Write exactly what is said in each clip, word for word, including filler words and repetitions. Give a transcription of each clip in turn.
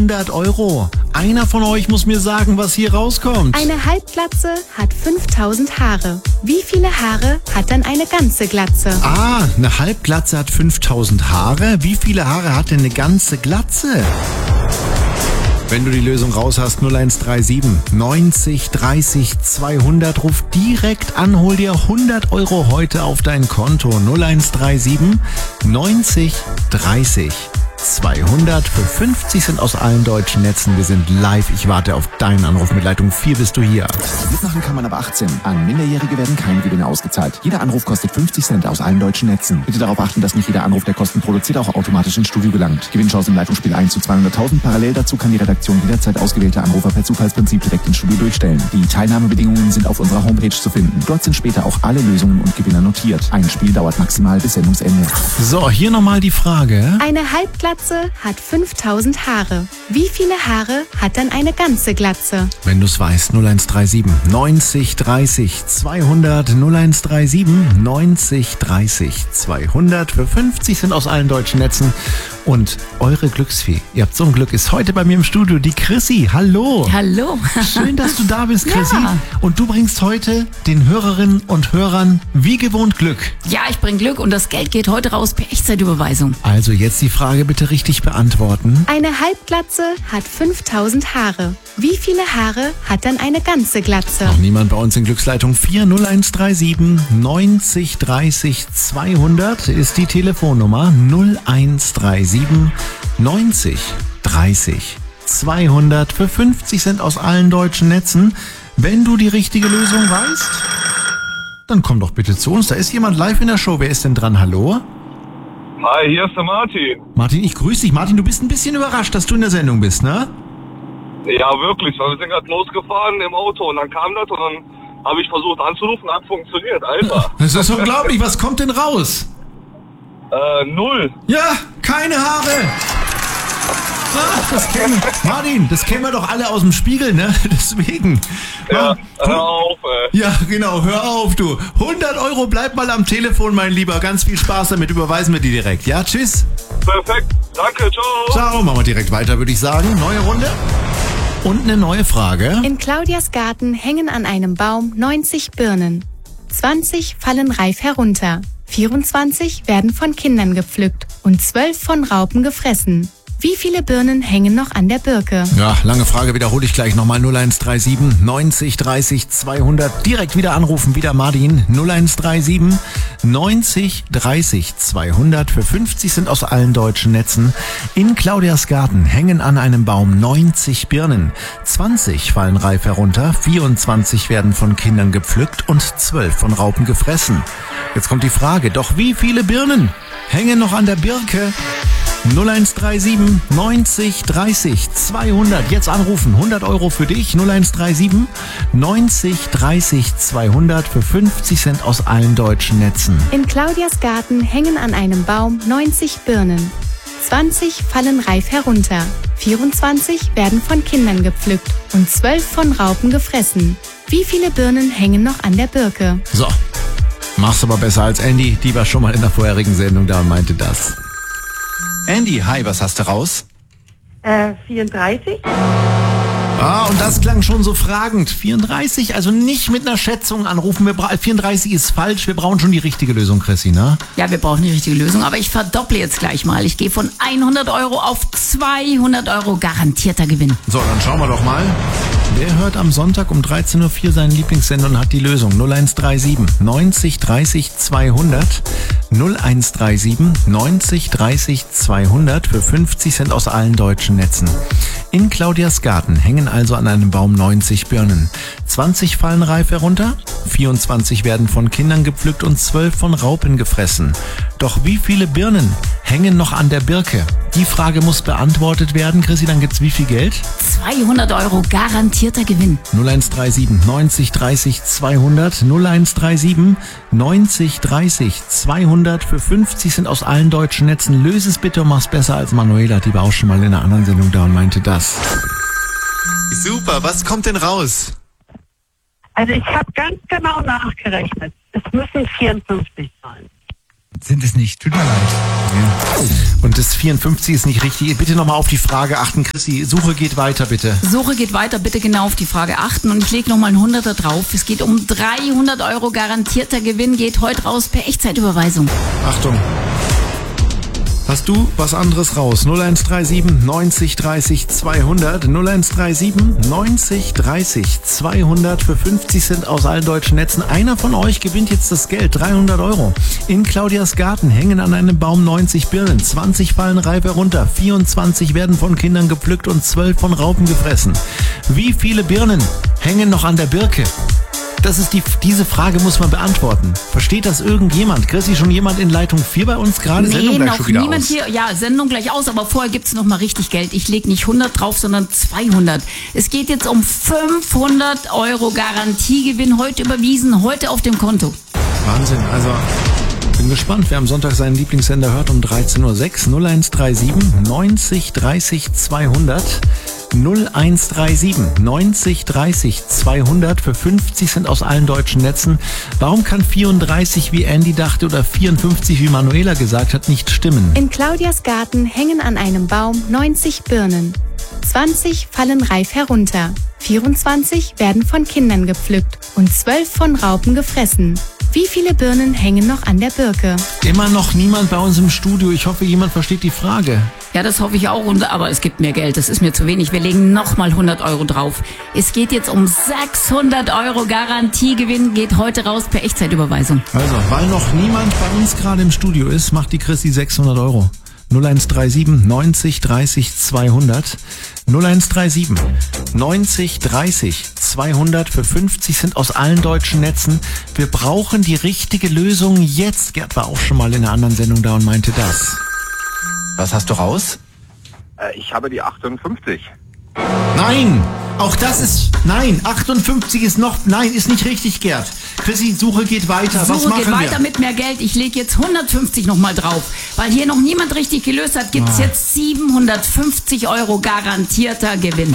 hundert Euro. Einer von euch muss mir sagen, was hier rauskommt. Eine Halbglatze hat fünftausend Haare. Wie viele Haare hat dann eine ganze Glatze? Ah, eine Halbglatze hat fünftausend Haare. Wie viele Haare hat denn eine ganze Glatze? Wenn du die Lösung raus hast, null eins drei sieben neunzig dreißig zweihundert, ruf direkt an, hol dir hundert Euro heute auf dein Konto. null eins drei sieben neunzig dreißig zweihundert. Für fünfzig sind aus allen deutschen Netzen. Wir sind live. Ich warte auf deinen Anruf. Mit Leitung vier bist du hier. Mitmachen kann man ab achtzehn. An Minderjährige werden keine Gewinne ausgezahlt. Jeder Anruf kostet fünfzig Cent aus allen deutschen Netzen. Bitte darauf achten, dass nicht jeder Anruf, der Kosten produziert, auch automatisch ins Studio gelangt. Gewinnchance im Leitungsspiel eins zu zweihunderttausend. Parallel dazu kann die Redaktion jederzeit ausgewählte Anrufer per Zufallsprinzip direkt ins Studio durchstellen. Die Teilnahmebedingungen sind auf unserer Homepage zu finden. Dort sind später auch alle Lösungen und Gewinner notiert. Ein Spiel dauert maximal bis Sendungsende. So, hier nochmal die Frage. Eine Halbglatze hat fünftausend Haare. Wie viele Haare hat dann eine ganze Glatze? Wenn du es weißt, null eins drei sieben neunzig dreißig zweihundert. null eins drei sieben neunzig dreißig zweihundert. Für fünfzig sind aus allen deutschen Netzen. Und eure Glücksfee, ihr habt so ein Glück, ist heute bei mir im Studio die Chrissy. Hallo. Hallo. Schön, dass du da bist, Chrissy. Ja. Und du bringst heute den Hörerinnen und Hörern wie gewohnt Glück. Ja, ich bring Glück und das Geld geht heute raus per Echtzeitüberweisung. Also jetzt die Frage bitte richtig beantworten. Eine Halbglatze hat fünftausend Haare. Wie viele Haare hat dann eine ganze Glatze? Noch niemand bei uns in Glücksleitung vier. null eins drei sieben neunzig dreißig zweihundert ist die Telefonnummer. null eins drei sieben neunzig dreißig zweihundert. Für fünfzig Cent aus allen deutschen Netzen. Wenn du die richtige Lösung weißt, dann komm doch bitte zu uns. Da ist jemand live in der Show. Wer ist denn dran? Hallo? Hi, hier ist der Martin. Martin, ich grüße dich. Martin, du bist ein bisschen überrascht, dass du in der Sendung bist, ne? Ja, wirklich. Wir sind gerade losgefahren im Auto und dann kam das und dann habe ich versucht anzurufen, hat funktioniert. Alter. Das ist unglaublich. Was kommt denn raus? Äh, null. Ja, keine Haare. Ah, das kennen, Martin, das kennen wir doch alle aus dem Spiegel, ne? Deswegen. Ja, Na, hör auf, ey. Ja, genau, hör auf, du. hundert Euro, bleib mal am Telefon, mein Lieber. Ganz viel Spaß damit, überweisen wir die direkt. Ja, tschüss. Perfekt. Danke, ciao. Ciao, machen wir direkt weiter, würde ich sagen. Neue Runde. Und eine neue Frage. In Claudias Garten hängen an einem Baum neunzig Birnen. zwanzig fallen reif herunter. vierundzwanzig werden von Kindern gepflückt und zwölf von Raupen gefressen. Wie viele Birnen hängen noch an der Birke? Ja, lange Frage, wiederhole ich gleich nochmal. null eins drei sieben neunzig dreißig zweihundert. Direkt wieder anrufen, wieder Martin. null eins drei sieben neunzig dreißig zweihundert. Für fünfzig sind aus allen deutschen Netzen. In Claudias Garten hängen an einem Baum neunzig Birnen. zwanzig fallen reif herunter, vierundzwanzig werden von Kindern gepflückt und zwölf von Raupen gefressen. Jetzt kommt die Frage, doch wie viele Birnen hängen noch an der Birke? null eins drei sieben neunzig dreißig zweihundert. Jetzt anrufen. hundert Euro für dich. null eins drei sieben neunzig dreißig zweihundert. Für fünfzig Cent aus allen deutschen Netzen. In Claudias Garten hängen an einem Baum neunzig Birnen. zwanzig fallen reif herunter. vierundzwanzig werden von Kindern gepflückt und zwölf von Raupen gefressen. Wie viele Birnen hängen noch an der Birke? So. Mach's aber besser als Andy. Die war schon mal in der vorherigen Sendung da und meinte das. Andy, hi, was hast du raus? Äh, vierunddreißig? Ah, und das klang schon so fragend. vierunddreißig, also nicht mit einer Schätzung anrufen. Wir bra- vierunddreißig ist falsch, wir brauchen schon die richtige Lösung, Chrissy, ne? Ja, wir brauchen die richtige Lösung, aber ich verdopple jetzt gleich mal. Ich gehe von hundert Euro auf zweihundert Euro, garantierter Gewinn. So, dann schauen wir doch mal. Wer hört am Sonntag um dreizehn Uhr vier seinen Lieblingssender und hat die Lösung? null eins drei sieben neunzig dreißig zweihundert. null eins drei sieben neunzig dreißig zweihundert. Für fünfzig Cent aus allen deutschen Netzen. In Claudias Garten hängen also an einem Baum neunzig Birnen. zwanzig fallen reif herunter, vierundzwanzig werden von Kindern gepflückt und zwölf von Raupen gefressen. Doch wie viele Birnen hängen noch an der Birke? Die Frage muss beantwortet werden. Chrissy, dann gibt's wie viel Geld? zweihundert Euro, garantierter Gewinn. null eins drei sieben neunzig dreißig zweihundert. null eins drei sieben neunzig dreißig zweihundert. Für fünfzig sind aus allen deutschen Netzen. Löse es bitte und mach's besser als Manuela. Die war auch schon mal in einer anderen Sendung da und meinte das. Super, was kommt denn raus? Also ich habe ganz genau nachgerechnet. Es müssen vierundfünfzig sein. Sind es nicht. Tut mir leid. Ja. Und das vierundfünfzig ist nicht richtig. Bitte nochmal auf die Frage achten. Chrissy, Suche geht weiter, bitte. Suche geht weiter, bitte genau auf die Frage achten. Und ich lege nochmal einen Hunderter drauf. Es geht um dreihundert Euro garantierter Gewinn. Geht heute raus per Echtzeitüberweisung. Achtung. Hast du was anderes raus? null eins drei sieben neunzig dreißig zweihundert. null eins drei sieben neunzig dreißig zweihundert für fünfzig Cent aus allen deutschen Netzen. Einer von euch gewinnt jetzt das Geld. dreihundert Euro. In Claudias Garten hängen an einem Baum neunzig Birnen. zwanzig fallen reif herunter. vierundzwanzig werden von Kindern gepflückt und zwölf von Raupen gefressen. Wie viele Birnen hängen noch an der Birke? Das ist die, diese Frage muss man beantworten. Versteht das irgendjemand? Chrissy, schon jemand in Leitung vier bei uns gerade? Nee, Sendung gleich noch schon wieder niemand aus. hier. Ja, Sendung gleich aus, aber vorher gibt's noch mal richtig Geld. Ich lege nicht hundert drauf, sondern zweihundert. Es geht jetzt um fünfhundert Euro Garantiegewinn, heute überwiesen, heute auf dem Konto. Wahnsinn, also bin gespannt, wer am Sonntag seinen Lieblingssender hört um dreizehn Uhr sechs. null eins drei sieben neunzig dreißig zweihundert. null eins drei sieben neunzig dreißig zweihundert für fünfzig Cent aus allen deutschen Netzen. Warum kann vierunddreißig, wie Andy dachte, oder vierundfünfzig, wie Manuela gesagt hat, nicht stimmen? In Claudias Garten hängen an einem Baum neunzig Birnen. zwanzig fallen reif herunter. vierundzwanzig werden von Kindern gepflückt und zwölf von Raupen gefressen. Wie viele Birnen hängen noch an der Birke? Immer noch niemand bei uns im Studio. Ich hoffe, jemand versteht die Frage. Ja, das hoffe ich auch, und, aber es gibt mehr Geld, das ist mir zu wenig. Wir legen nochmal hundert Euro drauf. Es geht jetzt um sechshundert Euro Garantiegewinn, geht heute raus per Echtzeitüberweisung. Also, weil noch niemand bei uns gerade im Studio ist, macht die Chrissy sechshundert Euro. null eins drei sieben neunzig dreißig zweihundert. null eins drei sieben neunzig dreißig zweihundert für fünfzig Cent aus allen deutschen Netzen. Wir brauchen die richtige Lösung jetzt. Gerd war auch schon mal in einer anderen Sendung da und meinte das. Was hast du raus? Äh, ich habe die achtundfünfzig. Nein! Auch das ist... Nein, achtundfünfzig ist noch... Nein, ist nicht richtig, Gerd. Chrissy, Suche geht weiter. Was Suche machen geht weiter wir? mit mehr Geld. Ich lege jetzt hundertfünfzig nochmal drauf. Weil hier noch niemand richtig gelöst hat, gibt's Ah. jetzt siebenhundertfünfzig Euro garantierter Gewinn.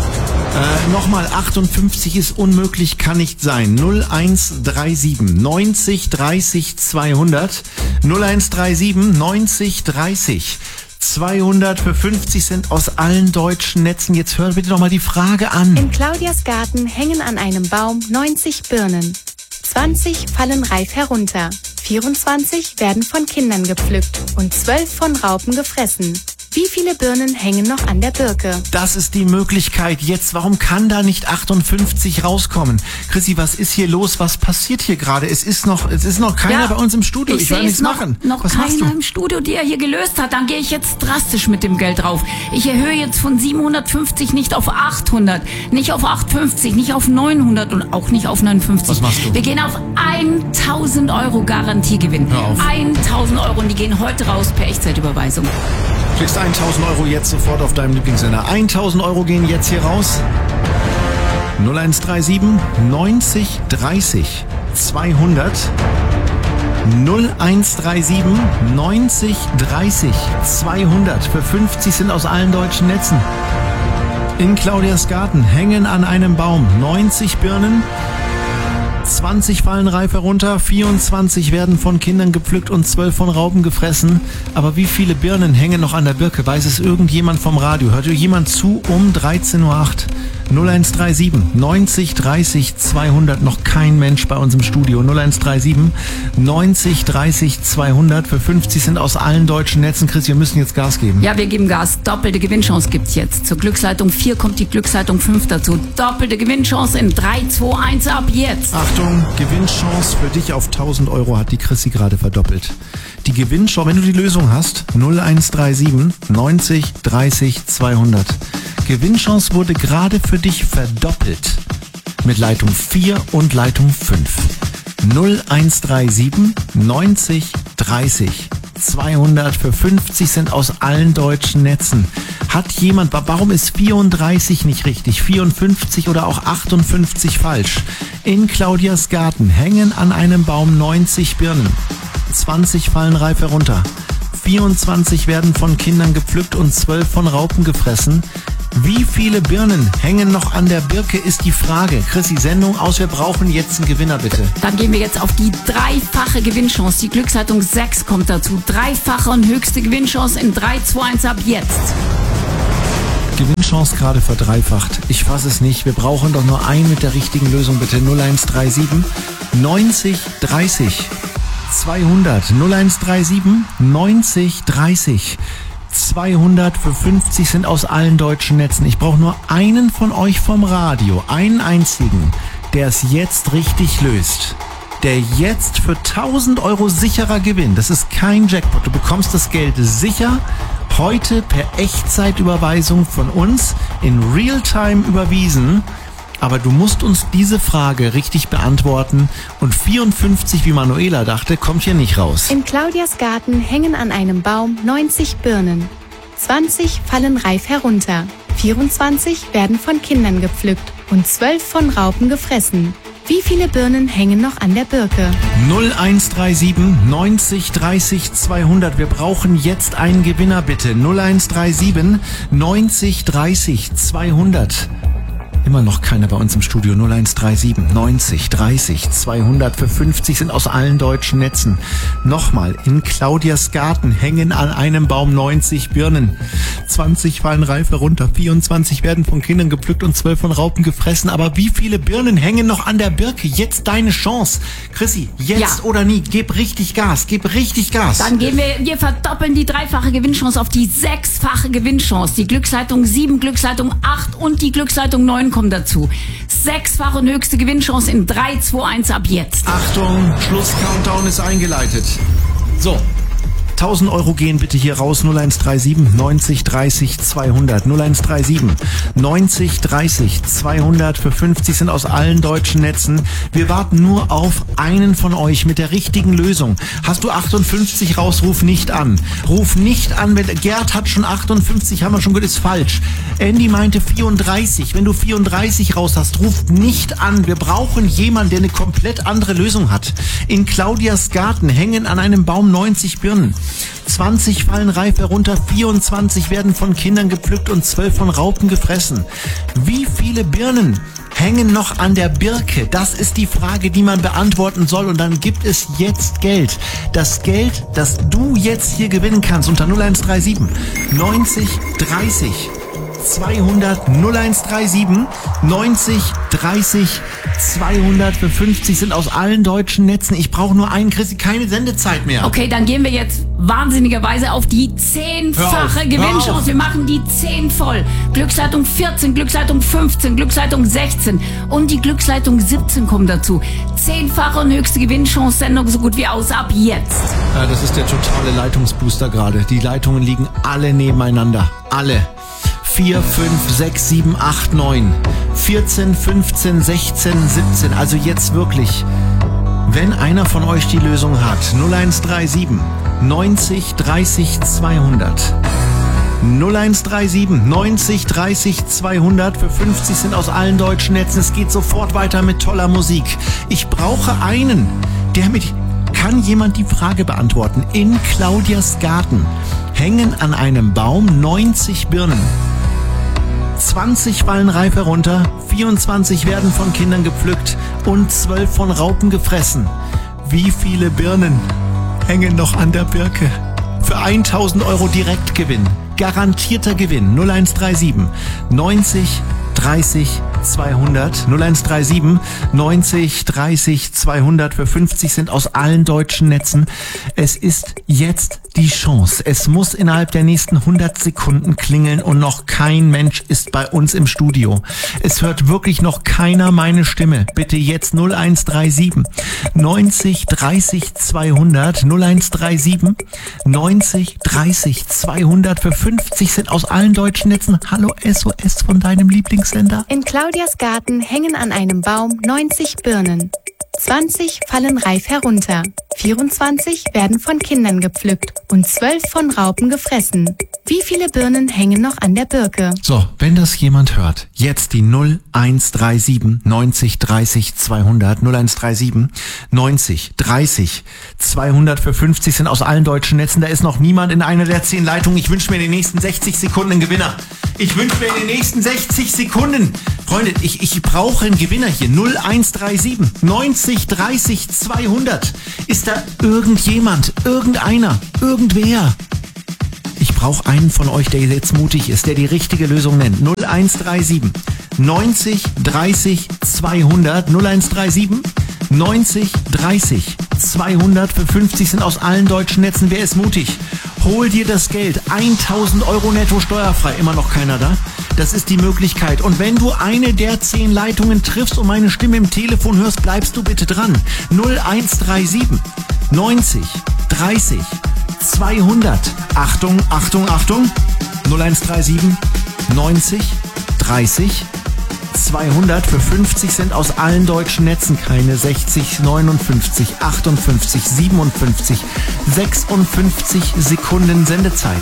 Äh, nochmal, achtundfünfzig ist unmöglich, kann nicht sein. null eins drei sieben neunzig dreißig zweihundert. null eins drei sieben neunzig dreißig zweihundert für fünfzig Cent aus allen deutschen Netzen. Jetzt hör bitte noch mal die Frage an. In Claudias Garten hängen an einem Baum neunzig Birnen. zwanzig fallen reif herunter. vierundzwanzig werden von Kindern gepflückt und zwölf von Raupen gefressen. Wie viele Birnen hängen noch an der Birke? Das ist die Möglichkeit jetzt. Warum kann da nicht achtundfünfzig rauskommen? Chrissy, was ist hier los? Was passiert hier gerade? Es ist noch, es ist noch keiner Ja, bei uns im Studio. Ich, Ich will sehe nichts es noch, machen. noch was machst keiner du? im Studio, der hier gelöst hat. Dann gehe ich jetzt drastisch mit dem Geld drauf. Ich erhöhe jetzt von siebenhundertfünfzig nicht auf achthundert, nicht auf achthundertfünfzig, nicht auf neunhundert und auch nicht auf neunundfünfzig. Was machst du? Wir gehen auf tausend Euro Garantiegewinn. Hör auf. tausend Euro, und die gehen heute raus per Echtzeitüberweisung. Du kriegst tausend Euro jetzt sofort auf deinem Lieblingssender. tausend Euro gehen jetzt hier raus. null eins drei sieben neunzig dreißig zweihundert. null eins drei sieben neunzig dreißig zweihundert für fünfzig Cent aus allen deutschen Netzen. In Claudias Garten hängen an einem Baum neunzig Birnen. zwanzig fallen reif herunter, vierundzwanzig werden von Kindern gepflückt und zwölf von Raupen gefressen. Aber wie viele Birnen hängen noch an der Birke? Weiß es irgendjemand vom Radio? Hört jemand zu um dreizehn Uhr acht? null eins drei sieben neunzig dreißig zweihundert. Noch kein Mensch bei uns im Studio. null eins drei sieben neunzig dreißig zweihundert für fünfzig Cent aus allen deutschen Netzen. Chris, wir müssen jetzt Gas geben. Ja, wir geben Gas. Doppelte Gewinnchance gibt's jetzt. Zur Glücksleitung vier kommt die Glücksleitung fünf dazu. Doppelte Gewinnchance in drei, zwei, eins ab jetzt. Achtung, Gewinnchance für dich auf tausend Euro hat die Chrissy gerade verdoppelt. Die Gewinnchance, wenn du die Lösung hast, null eins drei sieben neunzig dreißig zweihundert. Gewinnchance wurde gerade für dich verdoppelt. Mit Leitung vier und Leitung fünf. null eins drei sieben neunzig dreißig zweihundert für fünfzig Cent aus allen deutschen Netzen. Hat jemand, warum ist vierunddreißig nicht richtig, vierundfünfzig oder auch achtundfünfzig falsch? In Claudias Garten hängen an einem Baum neunzig Birnen. zwanzig fallen reif herunter. vierundzwanzig werden von Kindern gepflückt und zwölf von Raupen gefressen. Wie viele Birnen hängen noch an der Birke, ist die Frage. Chrissy, Sendung aus, wir brauchen jetzt einen Gewinner, bitte. Dann gehen wir jetzt auf die dreifache Gewinnchance. Die Glücksleitung sechs kommt dazu. Dreifache und höchste Gewinnchance in drei, zwei, eins ab jetzt. Gewinnchance gerade verdreifacht. Ich fasse es nicht. Wir brauchen doch nur einen mit der richtigen Lösung, bitte. null eins drei sieben neunzig dreißig zweihundert. null eins drei sieben neunzig dreißig zweihundert für fünfzig sind aus allen deutschen Netzen. Ich brauche nur einen von euch vom Radio, einen einzigen, der es jetzt richtig löst. Der jetzt für tausend Euro sicherer Gewinn. Das ist kein Jackpot. Du bekommst das Geld sicher heute per Echtzeitüberweisung von uns in Realtime überwiesen. Aber du musst uns diese Frage richtig beantworten und vierundfünfzig, wie Manuela dachte, kommt hier nicht raus. In Claudias Garten hängen an einem Baum neunzig Birnen. zwanzig fallen reif herunter. vierundzwanzig werden von Kindern gepflückt und zwölf von Raupen gefressen. Wie viele Birnen hängen noch an der Birke? null eins drei sieben neunzig dreißig zweihundert. Wir brauchen jetzt einen Gewinner, bitte. null eins drei sieben neunzig dreißig zweihundert. Immer noch keiner bei uns im Studio. null eins drei sieben neunzig dreißig zweihundert für fünfzig sind aus allen deutschen Netzen. Nochmal, in Claudias Garten hängen an einem Baum neunzig Birnen. zwanzig fallen reif herunter, vierundzwanzig werden von Kindern gepflückt und zwölf von Raupen gefressen. Aber wie viele Birnen hängen noch an der Birke? Jetzt deine Chance. Chrissy, jetzt Ja. oder nie. Gib richtig Gas, gib richtig Gas. Dann gehen wir, wir verdoppeln die dreifache Gewinnchance auf die sechsfache Gewinnchance. Die Glücksleitung sieben, Glücksleitung acht und die Glücksleitung neun kommen dazu. Sechsfache und höchste Gewinnchance in drei, zwei, eins ab jetzt. Achtung, Schluss-Countdown ist eingeleitet. So, tausend Euro gehen bitte hier raus. null eins drei sieben neunzig dreißig zweihundert. null eins drei sieben neunzig dreißig zweihundert für fünfzig sind aus allen deutschen Netzen. Wir warten nur auf einen von euch mit der richtigen Lösung. Hast du achtundfünfzig raus, ruf nicht an. Ruf nicht an, wenn Gerd hat schon achtundfünfzig, haben wir schon gehört, ist falsch. Andy meinte vierunddreißig. Wenn du vierunddreißig raus hast, ruf nicht an. Wir brauchen jemanden, der eine komplett andere Lösung hat. In Claudias Garten hängen an einem Baum neunzig Birnen. zwanzig fallen reif herunter, vierundzwanzig werden von Kindern gepflückt und zwölf von Raupen gefressen. Wie viele Birnen hängen noch an der Birke? Das ist die Frage, die man beantworten soll. Und dann gibt es jetzt Geld. Das Geld, das du jetzt hier gewinnen kannst unter null eins drei sieben neunzig dreißig zweihundert. null eins drei sieben neunzig dreißig zweihundert für fünfzig sind aus allen deutschen Netzen. Ich brauche nur einen, Chrissy, keine Sendezeit mehr. Okay, dann gehen wir jetzt wahnsinnigerweise auf die Hör auf, zehnfache hör Gewinnchance. auf. Wir machen die zehn voll. Glücksleitung vierzehn, Glücksleitung fünfzehn, Glücksleitung sechzehn und die Glücksleitung siebzehn kommen dazu. Zehnfache und höchste Gewinnchance, Sendung so gut wie aus ab jetzt. Ja, das ist der totale Leitungsbooster gerade. Die Leitungen liegen alle nebeneinander. Alle. vier, fünf, sechs, sieben, acht, neun, vierzehn, fünfzehn, sechzehn, siebzehn. Also jetzt wirklich, wenn einer von euch die Lösung hat, null eins drei sieben neunzig dreißig zweihundert. null eins drei sieben neunzig dreißig zweihundert für fünfzig sind aus allen deutschen Netzen. Es geht sofort weiter mit toller Musik. Ich brauche einen, der mit... Kann jemand die Frage beantworten? In Claudias Garten hängen an einem Baum neunzig Birnen. zwanzig fallen reif herunter, vierundzwanzig werden von Kindern gepflückt und zwölf von Raupen gefressen. Wie viele Birnen hängen noch an der Birke? Für tausend Euro Direktgewinn. Garantierter Gewinn. null eins drei sieben neunzig dreißig zweihundert. null eins drei sieben neunzig dreißig zweihundert für fünfzig sind aus allen deutschen Netzen. Es ist jetzt die Chance. Es muss innerhalb der nächsten hundert Sekunden klingeln und noch kein Mensch ist bei uns im Studio. Es hört wirklich noch keiner meine Stimme. Bitte jetzt null eins drei sieben neunzig dreißig zweihundert. null eins drei sieben neunzig dreißig zweihundert für fünfzig sind aus allen deutschen Netzen. Hallo S O S von deinem Lieblingssender. In Claudias Garten hängen an einem Baum neunzig Birnen. zwanzig fallen reif herunter. vierundzwanzig werden von Kindern gepflückt und zwölf von Raupen gefressen. Wie viele Birnen hängen noch an der Birke? So, wenn das jemand hört, jetzt die null eins drei sieben neunzig dreißig zweihundert, null eins drei sieben neunzig dreißig zweihundert für fünfzig sind aus allen deutschen Netzen. Da ist noch niemand in einer der zehn Leitungen. Ich wünsche mir in den nächsten sechzig Sekunden einen Gewinner. Ich wünsche mir in den nächsten sechzig Sekunden. Freunde, ich, ich brauche einen Gewinner hier. null eins drei sieben neunzig dreißig zweihundert. Ist da irgendjemand, irgendeiner, irgendwer? Ich brauche einen von euch, der jetzt mutig ist, der die richtige Lösung nennt. null eins drei sieben neunzig dreißig zweihundert, null eins drei sieben neunzig dreißig zweihundert für fünfzig sind aus allen deutschen Netzen. Wer ist mutig? Hol dir das Geld. tausend Euro netto steuerfrei. Immer noch keiner da? Das ist die Möglichkeit. Und wenn du eine der zehn Leitungen triffst und meine Stimme im Telefon hörst, bleibst du bitte dran. null eins drei sieben neunzig dreißig zweihundert. Achtung, Achtung, Achtung. null eins drei sieben neunzig dreißig zweihundert für fünfzig sind aus allen deutschen Netzen. Keine sechzig, neunundfünfzig, achtundfünfzig, siebenundfünfzig, sechsundfünfzig Sekunden Sendezeit.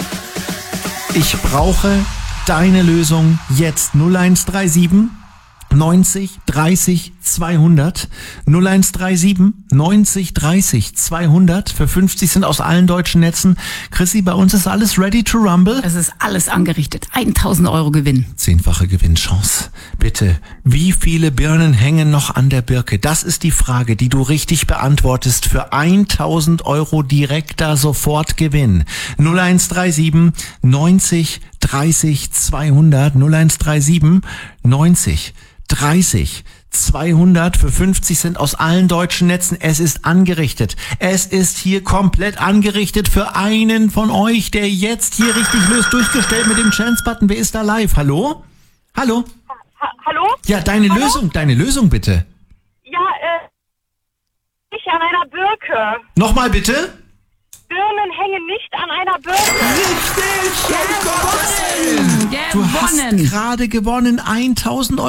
Ich brauche deine Lösung jetzt. null eins drei sieben neunzig dreißig zweihundert, null eins drei sieben neunzig dreißig zweihundert für fünfzig sind aus allen deutschen Netzen. Chrissy, bei uns ist alles ready to rumble. Es ist alles angerichtet. tausend Euro Gewinn. Zehnfache Gewinnchance. Bitte, wie viele Birnen hängen noch an der Birke? Das ist die Frage, die du richtig beantwortest für tausend Euro direkter Sofortgewinn. null eins drei sieben neunzig dreißig zweihundert, null eins drei sieben neunzig dreißig zweihundert für fünfzig sind aus allen deutschen Netzen. Es ist angerichtet. Es ist hier komplett angerichtet für einen von euch, der jetzt hier richtig löst. Durchgestellt mit dem Chance-Button. Wer ist da live? Hallo? Hallo? Ha Hallo? Ja, deine Hallo? Lösung, deine Lösung bitte. Ja, äh, nicht an einer Birke. Nochmal bitte? Birnen hängen nicht an einer Birke. Richtig! Um Gottes Willen! Gewonnen! Du hast gerade gewonnen. tausend Euro.